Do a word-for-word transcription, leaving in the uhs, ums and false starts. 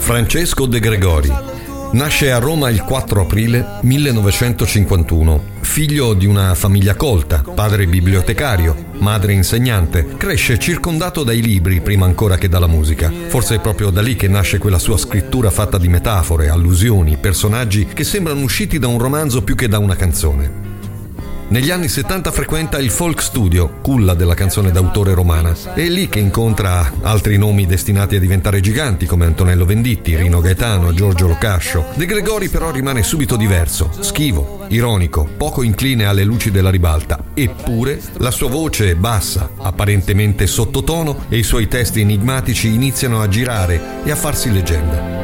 Francesco De Gregori nasce a Roma il quattro aprile millenovecentocinquantuno. Figlio di una famiglia colta, padre bibliotecario, madre insegnante, cresce circondato dai libri prima ancora che dalla musica. Forse è proprio da lì che nasce quella sua scrittura fatta di metafore, allusioni, personaggi che sembrano usciti da un romanzo più che da una canzone. Negli anni settanta frequenta il Folk Studio, culla della canzone d'autore romana. È lì che incontra altri nomi destinati a diventare giganti come Antonello Venditti, Rino Gaetano, Giorgio Locascio. De Gregori però rimane subito diverso, schivo, ironico, poco incline alle luci della ribalta. Eppure la sua voce bassa, apparentemente sottotono, e i suoi testi enigmatici iniziano a girare e a farsi leggenda.